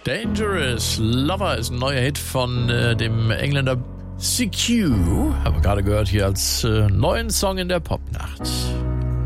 Dangerous Lover ist ein neuer Hit von dem Engländer CQ. Haben wir gerade gehört hier als neuen Song in der Popnacht.